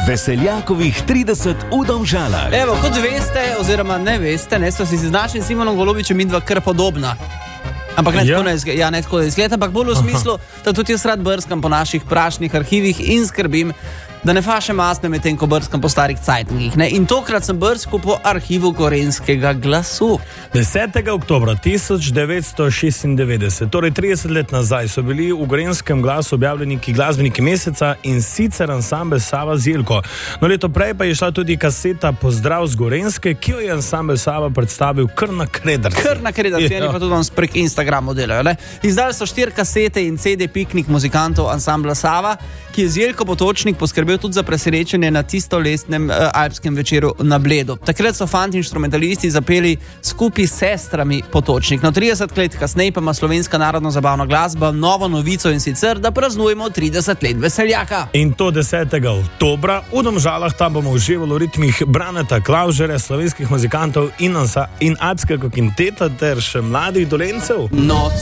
Veseljakovih 30 v Domžalah. Evo, kot veste, oziroma ne veste, so si z našim Simonom Golobičem midva kar podobna. Ampak ne tako da izgleda, ampak bolj v smislu, da tudi jaz rad brskam po naših prašnih arhivih in skrbim, da ne fašem masne medtem, ko brskam po starih cajtnikih. In tokrat sem brskal po arhivu Gorenjskega glasu. 10. oktobra 1996, torej 30 let nazaj, so bili v Gorenjskem glasu objavljeni glasbeniki meseca, in sicer ansambel Sava z Jelko. No, leto prej pa je šla tudi kaseta Pozdrav z Gorenjske, ki jo je ansambel Sava predstavil kar na krederci. Kar na krederci, oni pa tudi danes prek Instagramu delajo. Izdali so 4 kasete in CD piknik muzikantov ansambla Sava, ki je z Jelko Potočnik poskrbel tudi za presenečenje na tistolestnem alpskem večeru na Bledu. Takrat so fanti inštrumentalisti zapeli skupaj s sestrami Potočnik. 30 let kasneje pa ima slovenska narodno-zabavna glasba novo novico, in sicer, da praznujemo 30 let Veseljaka. In to 10. oktobra v Domžalah, tam bomo uživali v ritmih Braneta Klavžere, slovenskih muzikantov in alpskega kvinteta ter še mladih Dolencev. No,